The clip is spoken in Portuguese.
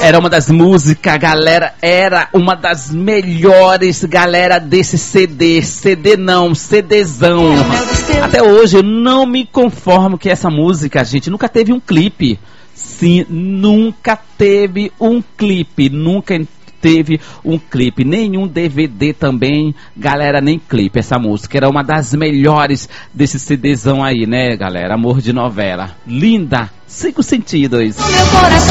Era uma das músicas, galera, era uma das melhores, galera, desse CD. CD não, CDzão. Até hoje eu não me conformo que essa música, gente, nunca teve um clipe. Sim, nunca teve um clipe, nenhum DVD também, galera, nem clipe. Essa música era uma das melhores desse CDzão aí, né, galera? Amor de novela, linda, 5 sentidos.